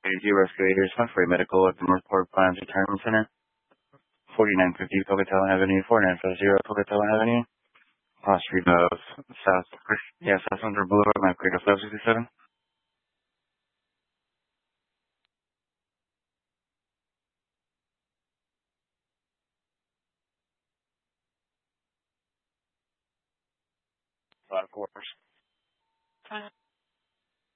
AZ Rescue 8 for a medical at the Northport Plans Retirement Center, 4950 Pocatello Avenue, 4950 Pocatello Avenue, Cross Street of South Central Boulevard, map grade of 567. Of course.